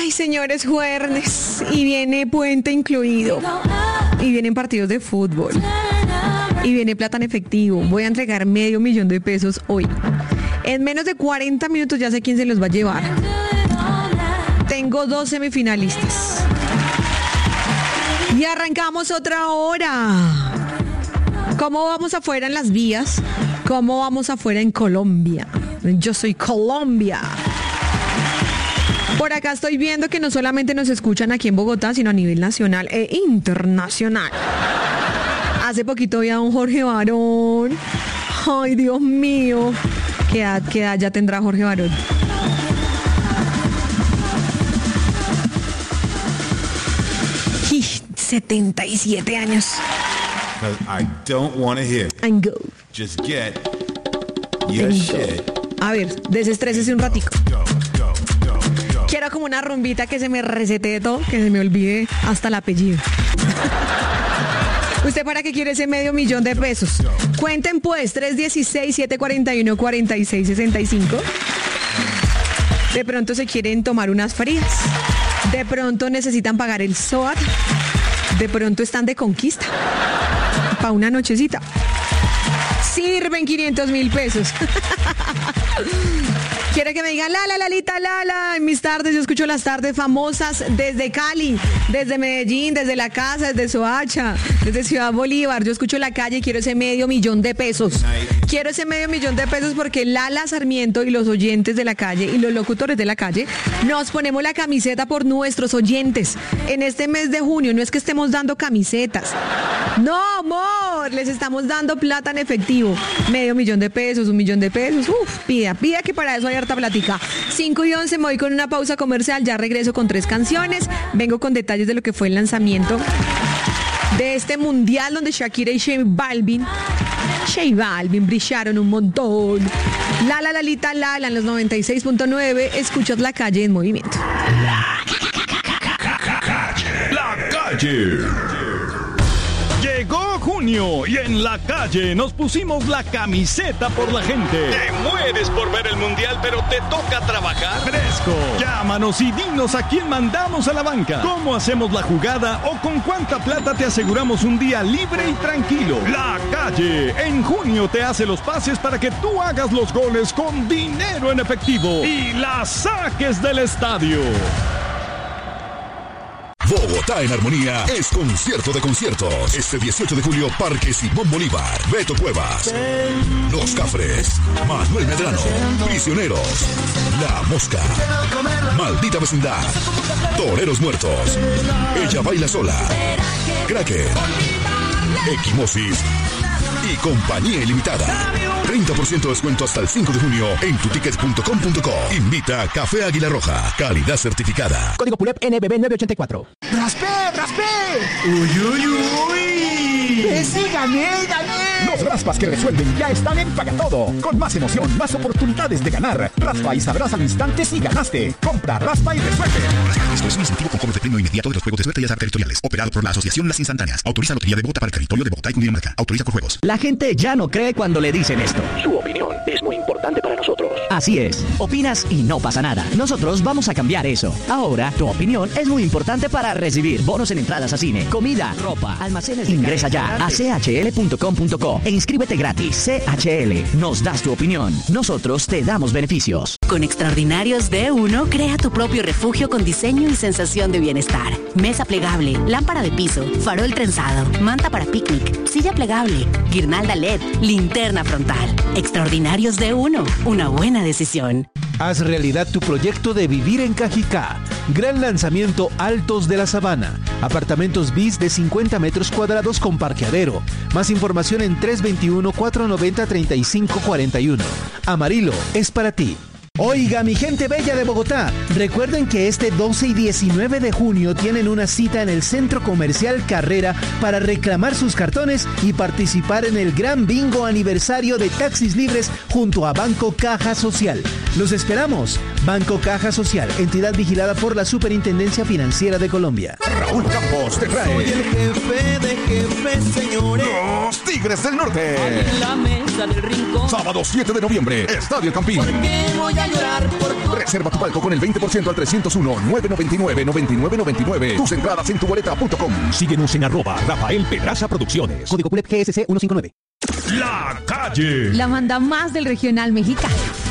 Ay, señores, jueves y viene puente incluido. Y vienen partidos de fútbol. Y viene plata en efectivo. Voy a entregar $500,000 de pesos hoy. En menos de 40 minutos ya sé quién se los va a llevar. Tengo 2 semifinalistas. Y arrancamos otra hora. ¿Cómo vamos afuera en las vías? ¿Cómo vamos afuera en Colombia? Yo soy Colombia. Por acá estoy viendo que no solamente nos escuchan aquí en Bogotá, sino a nivel nacional e internacional. Hace poquito vi a un Jorge Barón. Ay, Dios mío. ¿Qué edad ya tendrá Jorge Barón? Y 77 años. I don't want to hear. And go. Just get your shit. A ver, desestrésese un ratico. Go. Quiero como una rumbita que se me resete todo, que se me olvide hasta el apellido. ¿Usted para qué quiere ese $500,000 de pesos? Cuenten pues, 316-741-4665. De pronto se quieren tomar unas frías. De pronto necesitan pagar el SOAT. De pronto están de conquista. Para una nochecita. Sirven $500,000 pesos. Quiero que me digan, Lalita, en mis tardes, yo escucho las tardes famosas desde Cali, desde Medellín, desde La Casa, desde Soacha, desde Ciudad Bolívar. Yo escucho La Calle y quiero ese $500,000 de pesos. Quiero ese $500,000 de pesos porque Lala Sarmiento y los oyentes de La Calle y los locutores de La Calle nos ponemos la camiseta por nuestros oyentes. En este mes de junio, no es que estemos dando camisetas. No, amor, les estamos dando plata en efectivo. $500,000 de pesos, $1,000,000 de pesos. Pida que para eso hay harta plática. 5:11, me voy con una pausa comercial, ya regreso con 3 canciones. Vengo con detalles de lo que fue el lanzamiento de este mundial donde Shakira y J Balvin brillaron un montón. Lalita, en los 96.9, escuchas La Calle en movimiento. La Calle. Llegó junio y en La Calle nos pusimos la camiseta por la gente. Te mueres por ver el mundial, pero te toca trabajar. Fresco. Llámanos y dinos a quién mandamos a la banca, cómo hacemos la jugada o con cuánta plata te aseguramos un día libre y tranquilo. La Calle en junio te hace los pases para que tú hagas los goles con dinero en efectivo y la saques del estadio. Bogotá en Armonía es concierto de conciertos. Este 18 de julio, Parque Simón Bolívar, Beto Cuevas, Los Cafres, Manuel Medrano, Prisioneros, La Mosca, Maldita Vecindad, Toreros Muertos, Ella Baila Sola, Cracker, Equimosis y Compañía Ilimitada. 30% de descuento hasta el 5 de junio en tuticket.com.co. Invita a Café Águila Roja, calidad certificada. Código PULEP NBB 984. ¡Raspé! ¡Uy! ¡Sí, gané! Los raspas que resuelven ya están en Pagatodo. Con más emoción, más oportunidades de ganar. Raspa y sabrás al instante si ganaste. Compra, raspa y resuelve. Esto es un incentivo con cobro de premio inmediato de los juegos de suerte y azar territoriales. Operado por la Asociación Las Instantáneas. Autoriza Lotería de Bogotá para el territorio de Bogotá y Cundinamarca. Autoriza por juegos. La gente ya no cree cuando le dicen esto. Su opinión es muy importante para nosotros. Así es. Opinas y no pasa nada. Nosotros vamos a cambiar eso. Ahora, tu opinión es muy importante para recibir bonos en entradas a cine, comida, ropa, almacenes. Ingresa ya a chl.com.co e inscríbete gratis. CHL. Nos das tu opinión. Nosotros te damos beneficios. Con Extraordinarios D1, crea tu propio refugio con diseño y sensación de bienestar. Mesa plegable, lámpara de piso, farol trenzado, manta para picnic, silla plegable, guirnalda LED, linterna frontal. Extraordinarios D1, una buena decisión. Haz realidad tu proyecto de vivir en Cajicá. Gran lanzamiento Altos de la Sabana. Apartamentos bis de 50 metros cuadrados con parqueadero. Más información en 321-490-3541. Amarillo es para ti. Oiga, mi gente bella de Bogotá, recuerden que este 12 y 19 de junio tienen una cita en el Centro Comercial Carrera para reclamar sus cartones y participar en el gran bingo aniversario de Taxis Libres junto a Banco Caja Social. Los esperamos. Banco Caja Social, entidad vigilada por la Superintendencia Financiera de Colombia. Raúl Campos te trae. Soy el jefe de jefes, señores. Los Tigres del Norte. En la mesa del rincón. Sábado 7 de noviembre, Estadio El Campín. ¿Por qué voy a llorar por tu... Reserva tu palco con el 20% al 301-999-9999. Tus entradas en tuboleta.com. Síguenos en @Rafael Pedraza Producciones. Código PULEP GSC 159. La Calle. La manda más del regional mexicano.